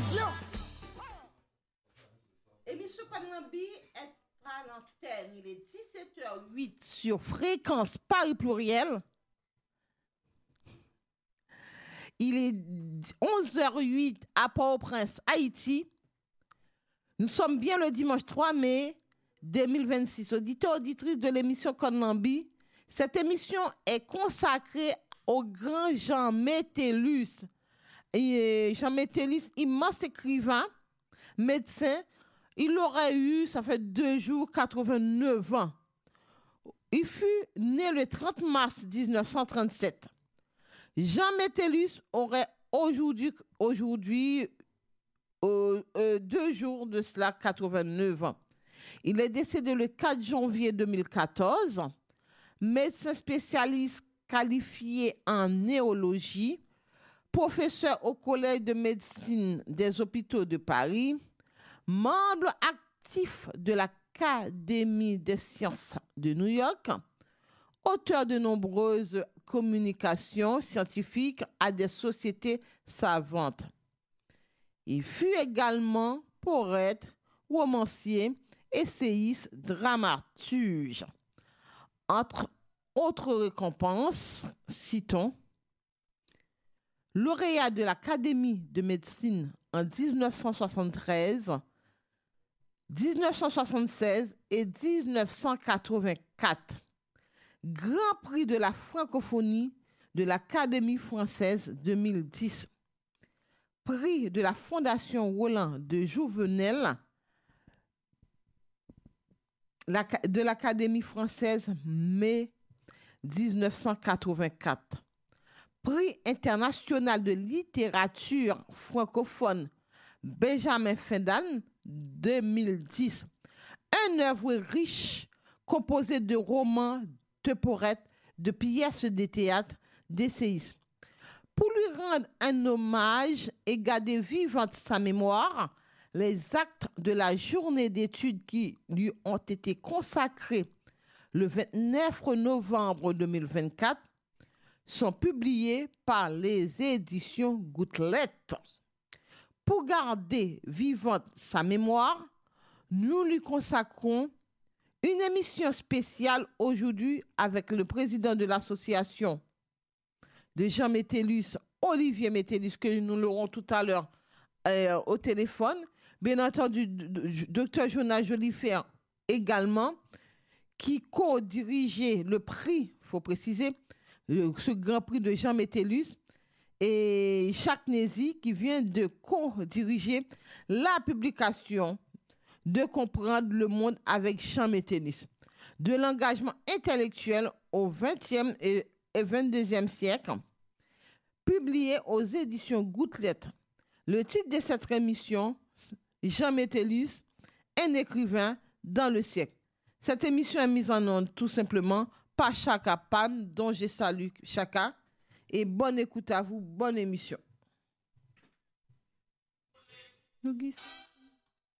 Émission Konambi est à l'antenne. Il est 17h08 sur Fréquence Paris Pluriel. Il est 11h08 à Port-au-Prince, Haïti. Nous sommes bien le dimanche 3 mai 2026. Auditeurs, auditrices de l'émission Konambi, cette émission est consacrée au grand Jean Métellus. Et Jean Métellus, immense écrivain, médecin, il aurait eu, ça fait 2 jours, 89 ans. Il fut né le 30 mars 1937. Jean Métellus aurait aujourd'hui 2 jours de cela, 89 ans. Il est décédé le 4 janvier 2014, médecin spécialiste qualifié en néologie, professeur au Collège de médecine des hôpitaux de Paris, membre actif de l'Académie des sciences de New York, auteur de nombreuses communications scientifiques à des sociétés savantes. Il fut également poète, romancier, essayiste, dramaturge. Entre autres récompenses, citons lauréat de l'Académie de médecine en 1973, 1976 et 1984. Grand prix de la francophonie de l'Académie française 2010. Prix de la Fondation Roland de Jouvenel de l'Académie française mai 1984. Prix international de littérature francophone Benjamin Fendane 2010. Une œuvre riche composée de romans, de poètes, de pièces de théâtre, d'essayistes. Pour lui rendre un hommage et garder vivante sa mémoire, les actes de la journée d'études qui lui ont été consacrés le 29 novembre 2024 sont publiés par les éditions Gouttelettes. Pour garder vivante sa mémoire, nous lui consacrons une émission spéciale aujourd'hui avec le président de l'association de Jean Métellus, Olivier Métellus, que nous l'aurons tout à l'heure au téléphone. Bien entendu, Dr Jonas Jolifer également, qui co-dirigeait le prix, il faut préciser, ce grand prix de Jean Métellus, et Jacques Nézy, qui vient de co-diriger la publication de Comprendre le monde avec Jean Métellus, de l'engagement intellectuel au XXe et XXIe siècle, publié aux éditions Gouttelettes. Le titre de cette émission, Jean Métellus, un écrivain dans le siècle. Cette émission est mise en onde tout simplement par Chaka Pan, dont je salue Chaka. Et bonne écoute à vous, bonne émission. Nous